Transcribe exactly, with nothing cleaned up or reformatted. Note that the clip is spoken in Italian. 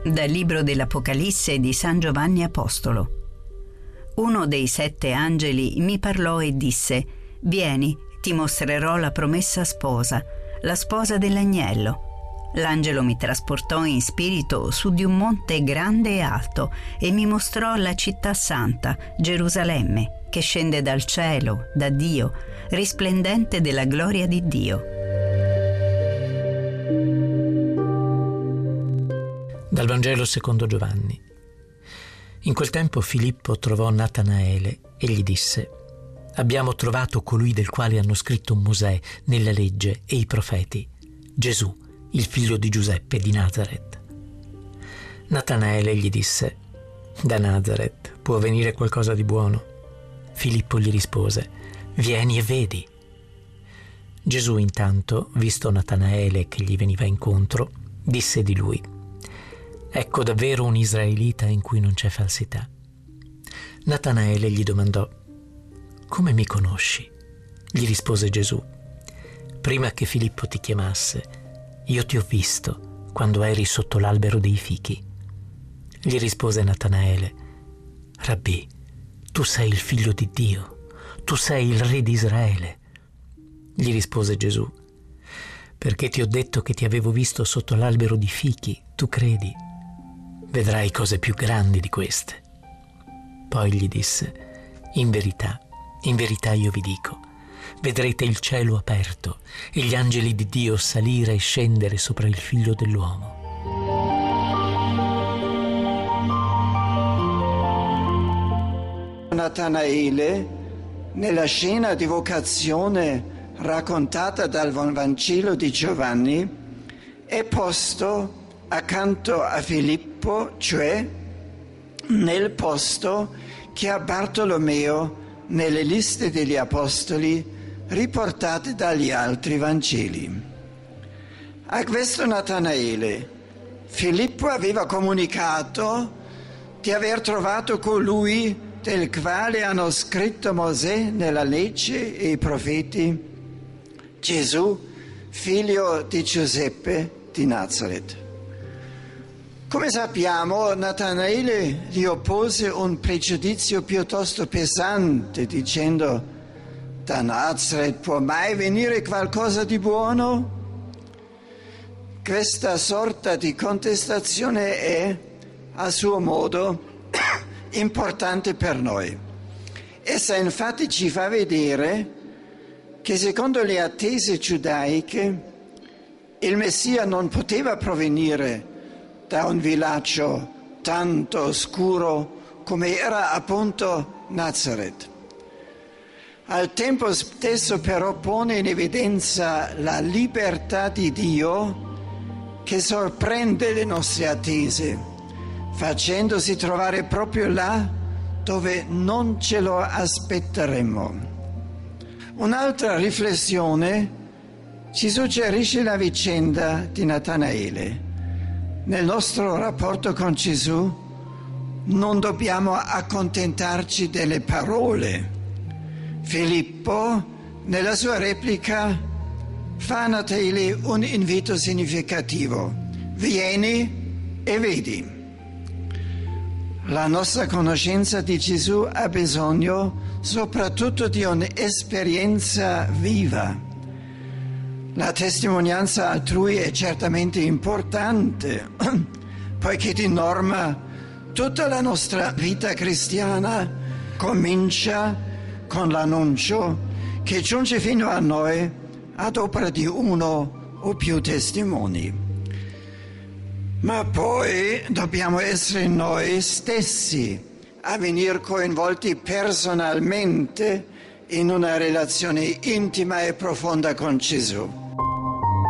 Dal libro dell'Apocalisse di San Giovanni Apostolo. Uno dei sette angeli mi parlò e disse: «Vieni, ti mostrerò la promessa sposa, la sposa dell'agnello». L'angelo mi trasportò in spirito su di un monte grande e alto e mi mostrò la città santa, Gerusalemme, che scende dal cielo, da Dio, risplendente della gloria di Dio. Dal Vangelo secondo Giovanni. In quel tempo Filippo trovò Natanaele e gli disse: «Abbiamo trovato colui del quale hanno scritto Mosè nella legge e i profeti, Gesù, il figlio di Giuseppe di Nazaret». Natanaele gli disse: «Da Nazaret può venire qualcosa di buono?» Filippo gli rispose: «Vieni e vedi». Gesù intanto, visto Natanaele che gli veniva incontro, disse di lui: «Ecco davvero un israelita in cui non c'è falsità». Natanaele gli domandò: «Come mi conosci?» Gli rispose Gesù: «Prima che Filippo ti chiamasse, io ti ho visto quando eri sotto l'albero dei fichi». Gli rispose Natanaele: «Rabbì, tu sei il figlio di Dio, tu sei il re di Israele». Gli rispose Gesù: «Perché ti ho detto che ti avevo visto sotto l'albero di fichi, tu credi? Vedrai cose più grandi di queste». Poi gli disse: «In verità, in verità io vi dico, vedrete il cielo aperto e gli angeli di Dio salire e scendere sopra il Figlio dell'uomo». Natanaele, nella scena di vocazione raccontata dal Vangelo di Giovanni, è posto accanto a Filippo, cioè nel posto che ha Bartolomeo nelle liste degli apostoli riportate dagli altri Vangeli. A questo Natanaele Filippo aveva comunicato di aver trovato colui del quale hanno scritto Mosè nella legge e i profeti, Gesù, figlio di Giuseppe di Nazaret. Come sappiamo, Natanaele gli oppose un pregiudizio piuttosto pesante, dicendo: «Da Nazaret può mai venire qualcosa di buono?» Questa sorta di contestazione è, a suo modo, importante per noi. Essa infatti ci fa vedere che, secondo le attese giudaiche, il Messia non poteva provenire da un villaggio tanto oscuro come era appunto Nazaret. Al tempo stesso però pone in evidenza la libertà di Dio che sorprende le nostre attese, facendosi trovare proprio là dove non ce lo aspetteremmo. Un'altra riflessione ci suggerisce la vicenda di Natanaele. Nel nostro rapporto con Gesù non dobbiamo accontentarci delle parole. Filippo, nella sua replica, fa a Natanaele un invito significativo: vieni e vedi. La nostra conoscenza di Gesù ha bisogno soprattutto di un'esperienza viva. La testimonianza altrui è certamente importante, poiché di norma tutta la nostra vita cristiana comincia con l'annuncio che giunge fino a noi ad opera di uno o più testimoni. Ma poi dobbiamo essere noi stessi a venire coinvolti personalmente in una relazione intima e profonda con Gesù.